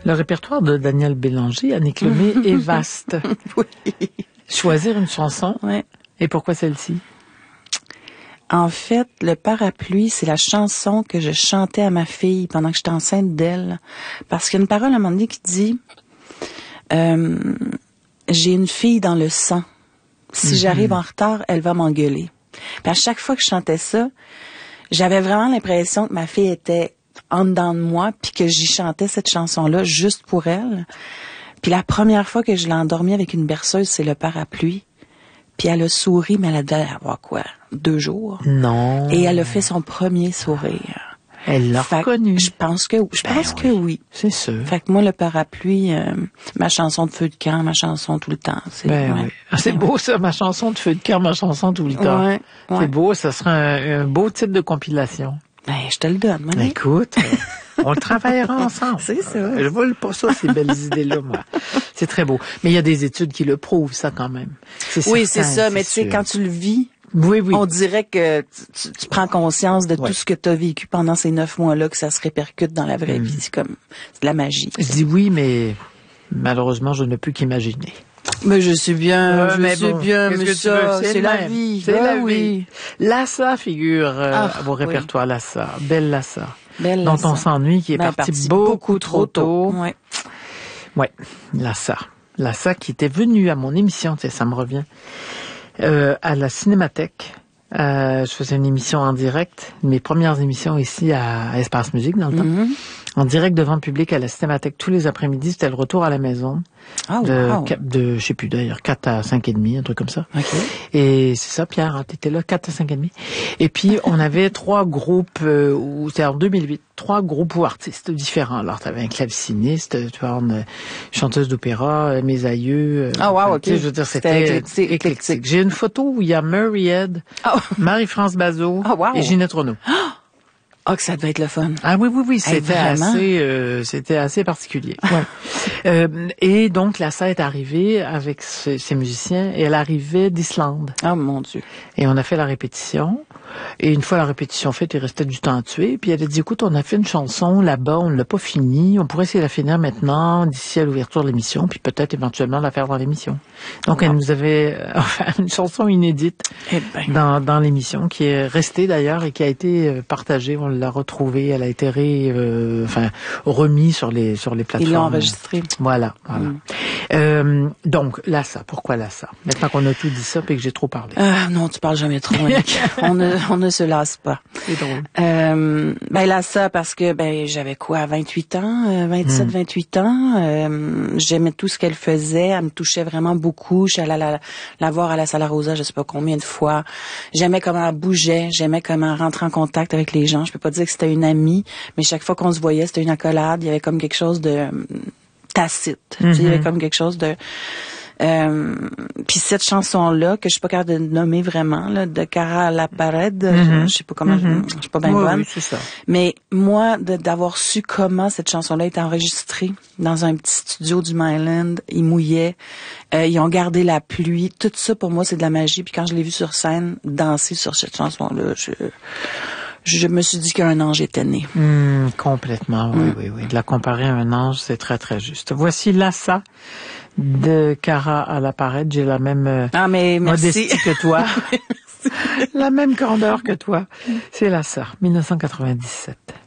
Le répertoire de Daniel Bélanger, Annick Lemay, est vaste. Oui. Choisir une chanson. Ouais. Et pourquoi celle-ci? En fait, le parapluie, c'est la chanson que je chantais à ma fille pendant que j'étais enceinte d'elle. Parce qu'il y a une parole à un moment donné qui dit j'ai une fille dans le sang. Si j'arrive en retard, elle va m'engueuler. Puis à chaque fois que je chantais ça, j'avais vraiment l'impression que ma fille était en dedans de moi, puis que j'y chantais cette chanson-là juste pour elle. Puis la première fois que je l'ai endormie avec une berceuse, c'est le parapluie. Puis elle a souri, mais elle devait avoir quoi? 2 jours. Non. Et elle a fait son premier sourire. Elle l'a reconnu. Je pense que oui. C'est sûr. Fait que moi, le parapluie, ma chanson de feu de camp, ma chanson tout le temps. Oui. C'est beau ça, ma chanson de feu de camp, ma chanson tout le temps. Ouais. C'est beau, ça sera un beau titre de compilation. Ben, je te le donne, moi. Écoute, on le travaillera ensemble. C'est ça. Je vole pas ça, ces belles idées-là, moi. C'est très beau. Mais il y a des études qui le prouvent, ça, quand même. Oui, c'est ça. Mais tu sais, quand tu le vis, oui. On dirait que tu prends conscience de tout ce que tu as vécu pendant ces 9 mois-là, que ça se répercute dans la vraie vie. C'est de la magie. Je dis oui, mais malheureusement, je ne peux qu'imaginer. Mais je sais bien, mais ça, c'est la vie. C'est la vie. Lassa figure à vos répertoires, Lassa. Belle Lassa. Dont on s'ennuie, qui est parti beaucoup trop tôt. Ouais, Lassa. Lassa qui était venu à mon émission, ça me revient. À la Cinémathèque. Je faisais une émission en direct, mes premières émissions ici à Espace Musique dans le temps. En direct devant le public à la Cinémathèque tous les après-midi, c'était le retour à la maison. Je sais plus d'ailleurs, 4 à 5h30, un truc comme ça. Okay. Et c'est ça, Pierre, t'étais là, 4 à 5h30. Et puis, on avait 3 groupes, c'était en 2008, 3 groupes ou artistes différents. Alors, t'avais un claveciniste, tu vois, une chanteuse d'opéra, mes aïeux. OK. Je veux dire, c'était éclectique. J'ai une photo où il y a Murray Head, Marie-France Bazot et Ginette Renaud. Ah, que ça devait être le fun. Ah oui, c'était assez particulier. Ouais. Et donc, Lassa est arrivée avec ses musiciens et elle arrivait d'Islande. Ah, mon Dieu. Et on a fait la répétition. Et une fois la répétition faite, il restait du temps à tuer. Puis elle a dit, écoute, on a fait une chanson là-bas, on ne l'a pas finie. On pourrait essayer de la finir maintenant, d'ici à l'ouverture de l'émission, puis peut-être éventuellement la faire dans l'émission. Donc, elle nous avait offert une chanson inédite dans l'émission, qui est restée d'ailleurs et qui a été partagée. On l'a retrouvée. Elle a été remise sur les plateformes. Ils l'ont enregistrée. Voilà. Donc, Lassa. Pourquoi Lassa? Maintenant qu'on a tout dit ça, puis que j'ai trop parlé. Non, tu parles jamais trop, Annick. On ne se lasse pas. C'est drôle. Lassa, parce que, j'avais quoi, 28 ans, 27, 28 ans. J'aimais tout ce qu'elle faisait. Elle me touchait vraiment beaucoup. Je suis allée la voir à la Sala Rosa, je sais pas combien de fois. J'aimais comment elle bougeait. J'aimais comment elle rentrait en contact avec les gens. Je peux pas dire que c'était une amie, mais chaque fois qu'on se voyait, c'était une accolade. Il y avait comme quelque chose de tacite. Tu sais, il y avait comme quelque chose de... puis cette chanson-là, que je suis pas capable de nommer vraiment, là, de Cara La Parede, je sais pas comment, je suis pas bien bonne. Oui, c'est ça. Mais moi, d'avoir su comment cette chanson-là est enregistrée dans un petit studio du Myland, ils mouillaient, ils ont gardé la pluie, tout ça pour moi c'est de la magie. Puis quand je l'ai vu sur scène danser sur cette chanson-là, je me suis dit qu'un ange était né. Complètement, oui. De la comparer à un ange, c'est très, très juste. Voici Lassa de Cara La Parede. J'ai la même modestie que toi. La même grandeur que toi. C'est Lassa, 1997.